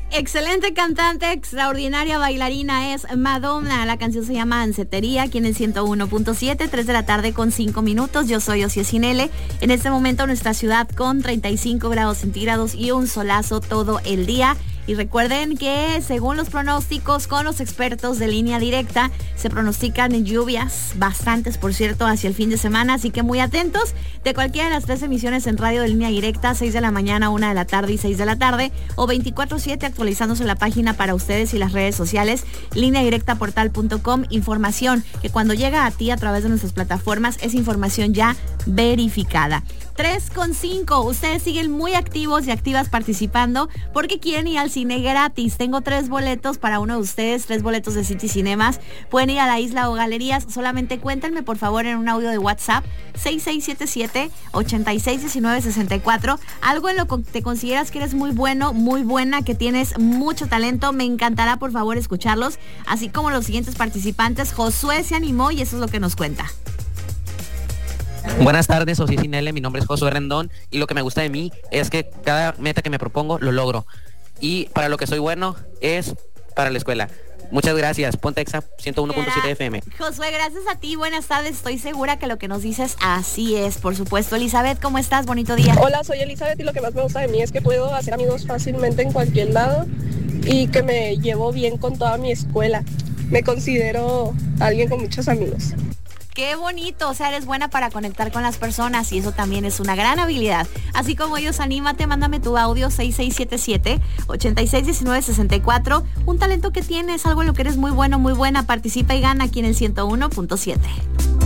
Excelente cantante, extraordinaria bailarina es Madonna. La canción se llama Ancetería, aquí en el 101.7, 3 de la tarde con 5 minutos. Yo soy Osia Cinele. En este momento nuestra ciudad con 35 grados centígrados y un solazo todo el día. Y recuerden que según los pronósticos con los expertos de Línea Directa, se pronostican lluvias, bastantes por cierto, hacia el fin de semana, así que muy atentos de cualquiera de las 3 emisiones en radio de Línea Directa, 6 de la mañana, 1 de la tarde y 6 de la tarde, o 24/7 actualizándose la página para ustedes y las redes sociales, lineadirectaportal.com, información que cuando llega a ti a través de nuestras plataformas es información ya verificada. 3:5, ustedes siguen muy activos y activas participando porque quieren ir al cine gratis. Tengo 3 boletos para uno de ustedes, 3 boletos de City Cinemas. Pueden ir a la Isla o Galerías, solamente cuéntenme por favor en un audio de WhatsApp 6677-861964, algo en lo que te consideras que eres muy bueno, muy buena, que tienes mucho talento. Me encantará por favor escucharlos, así como los siguientes participantes. Josué se animó y eso es lo que nos cuenta. Buenas tardes, Osia Cinele, mi nombre es Josué Rendón y lo que me gusta de mí es que cada meta que me propongo lo logro y para lo que soy bueno es para la escuela. Muchas gracias, Ponte Exa 101.7 FM. Josué, gracias a ti, buenas tardes, estoy segura que lo que nos dices así es, por supuesto. Elizabeth, ¿cómo estás? Bonito día. Hola, soy Elizabeth y lo que más me gusta de mí es que puedo hacer amigos fácilmente en cualquier lado y que me llevo bien con toda mi escuela. Me considero alguien con muchos amigos. Qué bonito, o sea, eres buena para conectar con las personas y eso también es una gran habilidad. Así como ellos, anímate, mándame tu audio 6677-861964. Un talento que tienes, algo en lo que eres muy bueno, muy buena, participa y gana aquí en el 101.7.